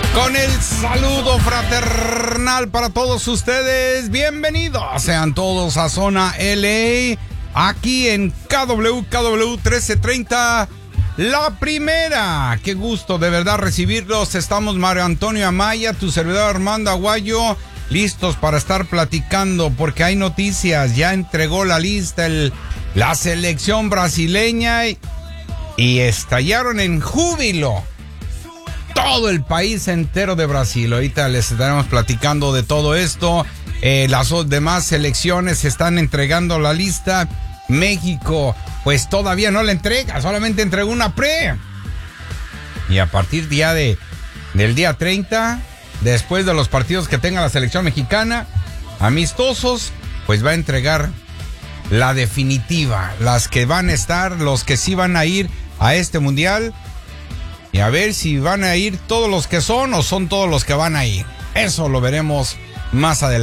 Con el saludo fraternal para todos ustedes, bienvenidos sean todos a Zona LA, aquí en KW 1330, la primera. Qué gusto de verdad recibirlos. Estamos Mario Antonio Amaya, tu servidor Armando Aguayo, listos para estar platicando porque hay noticias. Ya entregó la lista la selección brasileña y estallaron en júbilo todo el país entero de Brasil. Ahorita les estaremos platicando de todo esto. Las demás selecciones están entregando la lista. México, pues todavía no la entrega, solamente entregó una pre. Y a partir del día 30, después de los partidos que tenga la selección mexicana, amistosos, pues va a entregar la definitiva. Las que van a estar, los que sí van a ir a este mundial. Y a ver si van a ir todos los que son o son todos los que van a ir. Eso lo veremos más adelante.